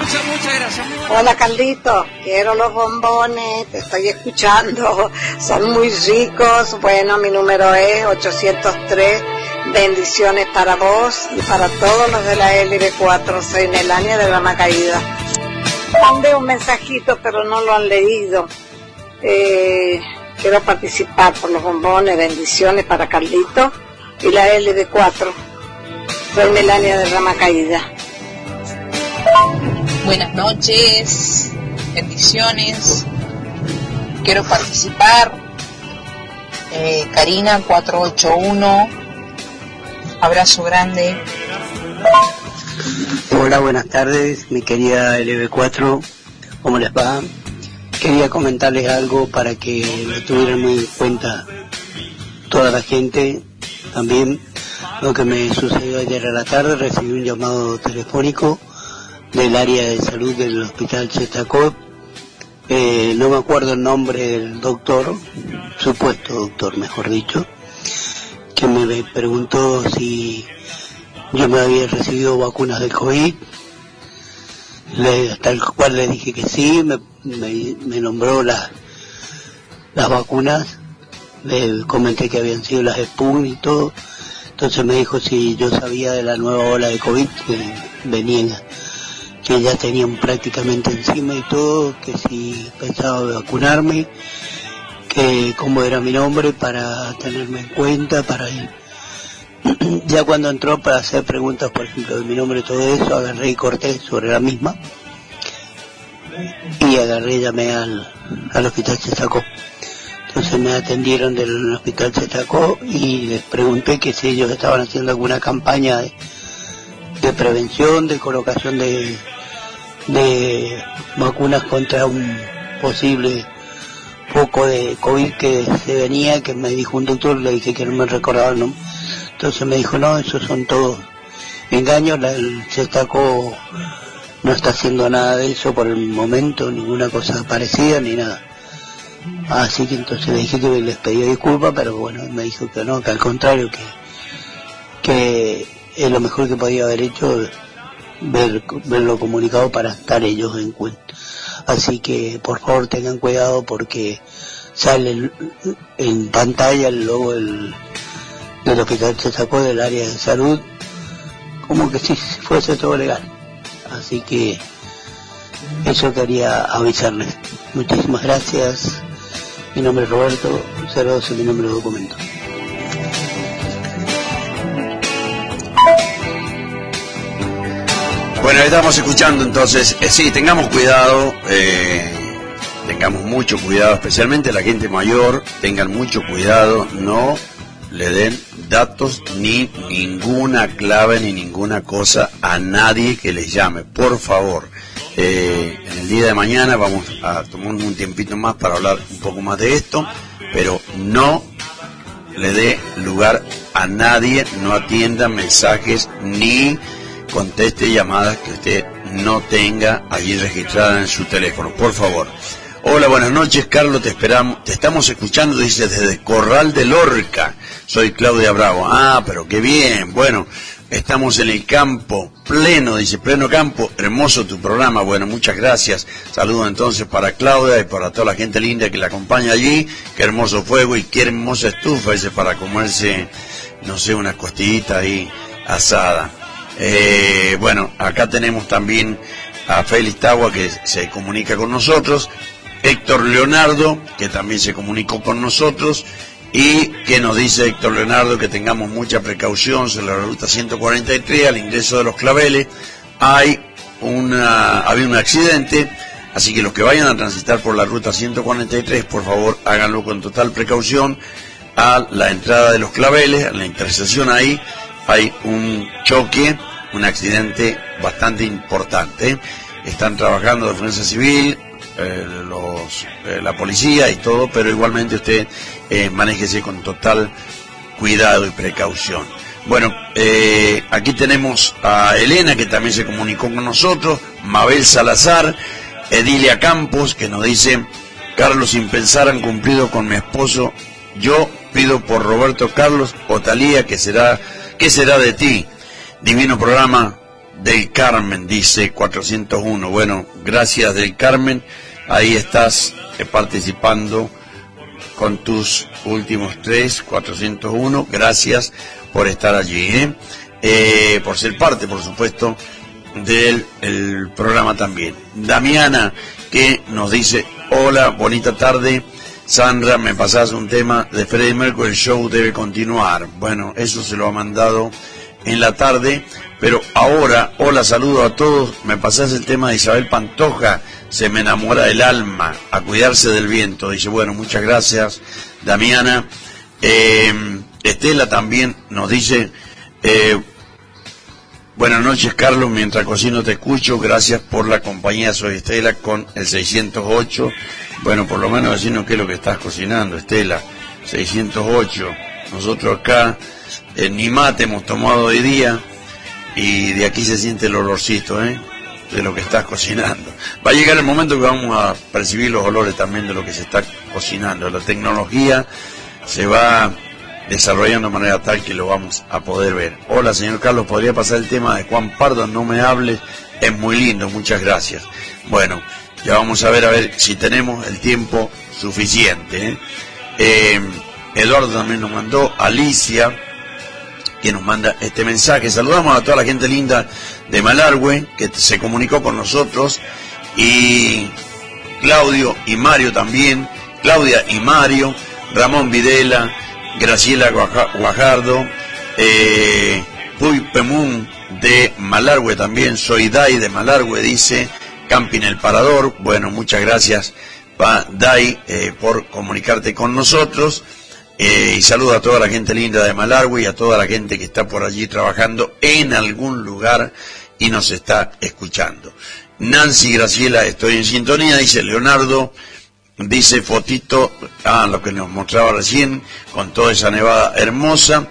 Muchas gracias. Hola Carlito, quiero los bombones, te estoy escuchando, son muy ricos. Bueno, mi número es 803, bendiciones para vos y para todos los de la LB4, soy Melania de Rama Caída. Mandé un mensajito pero no lo han leído. Quiero participar por los bombones, bendiciones para Carlito y la LB4. Soy Melania de Rama Caída. Buenas noches, bendiciones. Quiero participar. Karina 481. Abrazo grande. Hola, buenas tardes, mi querida LB4. ¿Cómo les va? Quería comentarles algo para que lo tuvieran muy en cuenta toda la gente. También lo que me sucedió ayer a la tarde, recibí un llamado telefónico del área de salud del hospital Chestacó. No me acuerdo el nombre del doctor, supuesto doctor mejor dicho, que me preguntó si yo me había recibido vacunas de COVID, tal cual le dije que sí, me nombró las vacunas, le comenté que habían sido las Sputnik y todo. Entonces me dijo si yo sabía de la nueva ola de COVID que venían, que ya tenían prácticamente encima y todo, que si pensaba vacunarme, que cómo era mi nombre para tenerme en cuenta, para ir. Ya cuando entró para hacer preguntas, por ejemplo, de mi nombre y todo eso, agarré y corté sobre la misma y llamé al hospital Chestacó. Entonces me atendieron del hospital Chestacó y les pregunté que si ellos estaban haciendo alguna campaña de prevención, de colocación de vacunas contra un posible foco de COVID que se venía, que me dijo un doctor, le dije que no me recordaba el nombre. Entonces me dijo, no, esos son todos engaños, el Chestacó no está haciendo nada de eso por el momento, ninguna cosa parecida ni nada. Así que entonces le dije que les pedía disculpas, pero bueno, me dijo que no, que al contrario, que es lo mejor que podía haber hecho, verlo comunicado para estar ellos en cuenta. Así que por favor tengan cuidado porque sale en pantalla el logo del hospital Chestacó, del área de salud, como que si fuese todo legal. Así que eso quería avisarles. Muchísimas gracias. Mi nombre es Roberto, 012 mi número de documento. Bueno, estamos escuchando entonces, sí, tengamos cuidado, tengamos mucho cuidado, especialmente la gente mayor, tengan mucho cuidado, no le den datos ni ninguna clave ni ninguna cosa a nadie que les llame, por favor. En el día de mañana vamos a tomar un tiempito más para hablar un poco más de esto, pero no le dé lugar a nadie, no atienda mensajes ni conteste llamadas que usted no tenga allí registradas en su teléfono, por favor. Hola, buenas noches, Carlos, te estamos escuchando, dice, desde Corral de Lorca. Soy Claudia Bravo. Ah, pero qué bien, bueno, estamos en el campo, pleno, dice, pleno campo, hermoso tu programa, bueno, muchas gracias. Saludos entonces para Claudia y para toda la gente linda que la acompaña allí, qué hermoso fuego y qué hermosa estufa, dice, para comerse, no sé, una costillita ahí asada. Bueno, acá tenemos también a Félix Tagua que se comunica con nosotros, Héctor Leonardo que también se comunicó con nosotros y que nos dice Héctor Leonardo que tengamos mucha precaución sobre la ruta 143 al ingreso de los Claveles. Había un accidente, así que los que vayan a transitar por la ruta 143, por favor háganlo con total precaución. A la entrada de los Claveles, a la intersección ahí, hay un choque, un accidente bastante importante. Están trabajando Defensa Civil, la policía y todo, pero igualmente usted manéjese con total cuidado y precaución. Bueno, aquí tenemos a Elena que también se comunicó con nosotros, Mabel Salazar, Edilia Campos que nos dice, Carlos, sin pensar han cumplido con mi esposo, yo pido por Roberto Carlos Otalía, ¿qué será de ti? Divino programa, del Carmen, dice 401. Bueno, gracias del Carmen, ahí estás participando con tus últimos 401, gracias por estar allí, por ser parte, por supuesto, del el programa también. Damiana, que nos dice, hola, bonita tarde, Sandra, me pasás un tema de Freddie Mercury, el show debe continuar. Bueno, eso se lo ha mandado en la tarde, pero ahora, hola, saludo a todos, me pasás el tema de Isabel Pantoja, se me enamora el alma, a cuidarse del viento. Dice, bueno, muchas gracias, Damiana. Estela también nos dice, buenas noches, Carlos, mientras cocino te escucho, gracias por la compañía, soy Estela con el 608. Bueno, por lo menos decirnos qué es lo que estás cocinando, Estela. 608. Nosotros acá ni mate hemos tomado hoy día y de aquí se siente el olorcito, de lo que estás cocinando. Va a llegar el momento que vamos a percibir los olores también de lo que se está cocinando. La tecnología se va desarrollando de manera tal que lo vamos a poder ver. Hola, señor Carlos, ¿podría pasar el tema de Juan Pardo? No me hables, es muy lindo, muchas gracias. Bueno, ya vamos a ver si tenemos el tiempo suficiente. Eduardo también nos mandó, Alicia, que nos manda este mensaje. Saludamos a toda la gente linda de Malargüe que se comunicó con nosotros, y Claudio y Mario también, Claudia y Mario, Ramón Videla, Graciela Guajardo, Puy Pemún de Malargüe también, soy Dai de Malargüe, dice, Camping El Parador. Bueno, muchas gracias, Dai, por comunicarte con nosotros. Y saludo a toda la gente linda de Malargüe y a toda la gente que está por allí trabajando en algún lugar y nos está escuchando. Nancy Graciela, estoy en sintonía, dice Leonardo, dice fotito, lo que nos mostraba recién, con toda esa nevada hermosa.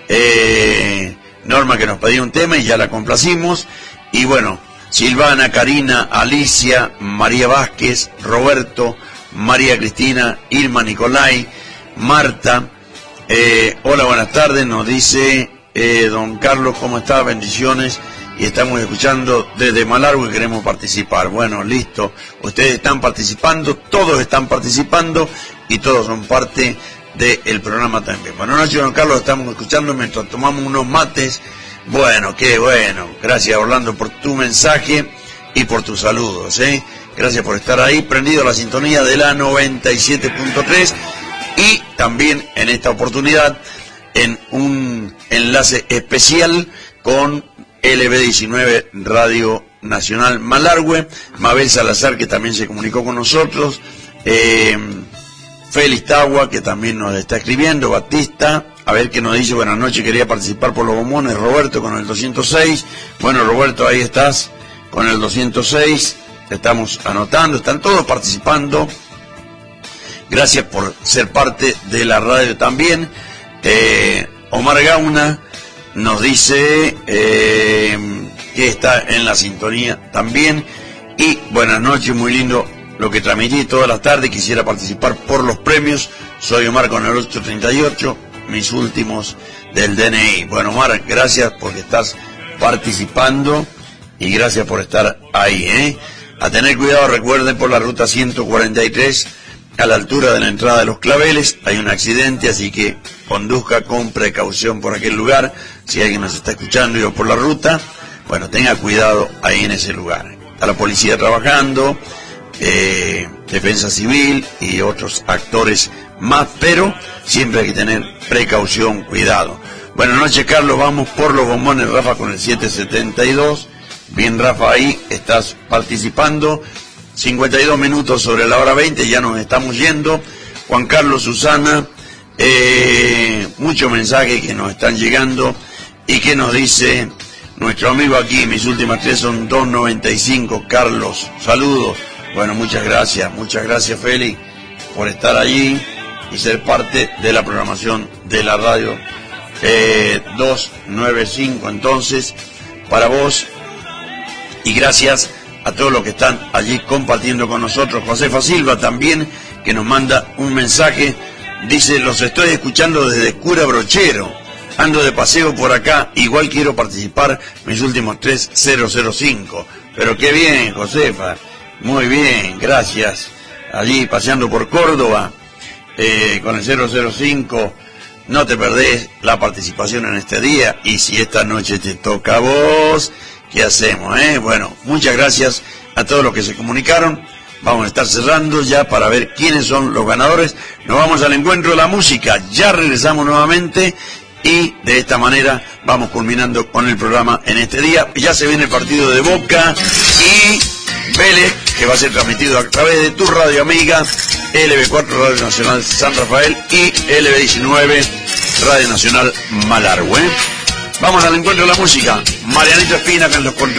Norma, que nos pedía un tema y ya la complacimos. Y bueno, Silvana, Karina, Alicia, María Vázquez, Roberto, María Cristina, Irma Nicolai, Marta, hola, buenas tardes, nos dice don Carlos, ¿cómo está? Bendiciones, y estamos escuchando desde Malargüe y queremos participar. Bueno, listo, ustedes están participando, todos están participando y todos son parte del programa también. Buenas noches, don Carlos, estamos escuchando mientras tomamos unos mates. Bueno, qué bueno, gracias Orlando por tu mensaje y por tus saludos, gracias por estar ahí, prendido a la sintonía de la 97.3. Y también en esta oportunidad en un enlace especial con LB19 Radio Nacional Malargüe, Mabel Salazar, que también se comunicó con nosotros, Félix Tagua, que también nos está escribiendo, Batista, a ver qué nos dice, buenas noches, quería participar por los bombones, Roberto con el 206, bueno Roberto, ahí estás con el 206, estamos anotando, están todos participando. Gracias por ser parte de la radio también. Omar Gauna nos dice que está en la sintonía también. Y buenas noches, muy lindo lo que transmití todas las tardes. Quisiera participar por los premios. Soy Omar con el 838, mis últimos del DNI. Bueno, Omar, gracias porque estás participando y gracias por estar ahí. A tener cuidado, recuerden, por la ruta 143, a la altura de la entrada de Los Claveles, hay un accidente, así que conduzca con precaución por aquel lugar. Si alguien nos está escuchando y va por la ruta, bueno, tenga cuidado ahí en ese lugar. Está la policía trabajando, Defensa Civil y otros actores más, pero siempre hay que tener precaución, cuidado. Buenas noches, Carlos, vamos por los bombones, Rafa con el 772. Bien, Rafa, ahí estás participando. 52 minutos sobre la hora 20, ya nos estamos yendo. Juan Carlos, Susana, muchos mensajes que nos están llegando y que nos dice nuestro amigo aquí, mis últimas 3 son 295, Carlos, saludos. Bueno, muchas gracias Félix por estar allí y ser parte de la programación de la radio 295, entonces, para vos, y gracias a todos los que están allí compartiendo con nosotros. Josefa Silva también, que nos manda un mensaje, dice, los estoy escuchando desde Cura Brochero, ando de paseo por acá, igual quiero participar, mis últimos 3005. Pero qué bien, Josefa, muy bien, gracias. Allí paseando por Córdoba, con el 005, no te perdés la participación en este día, y si esta noche te toca a vos, ¿qué hacemos, Bueno, muchas gracias a todos los que se comunicaron. Vamos a estar cerrando ya para ver quiénes son los ganadores. Nos vamos al encuentro de la música, ya regresamos nuevamente y de esta manera vamos culminando con el programa en este día. Ya se viene el partido de Boca y Vélez, que va a ser transmitido a través de tu radio amiga, LB4 Radio Nacional San Rafael y LB19 Radio Nacional Malargüe. Vamos al encuentro de la música. Marianito Espina con los controles.